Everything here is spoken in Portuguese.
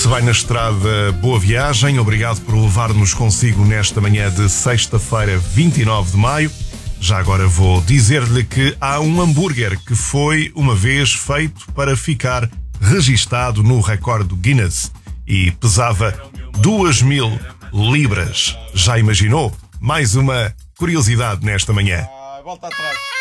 vai na estrada, boa viagem. Obrigado por levar-nos consigo nesta manhã de sexta-feira, 29 de maio. Já agora vou dizer-lhe que há um hambúrguer que foi uma vez feito para ficar registado no recorde do Guinness e pesava 2.000 libras. Já imaginou? Mais uma curiosidade nesta manhã. Volta atrás.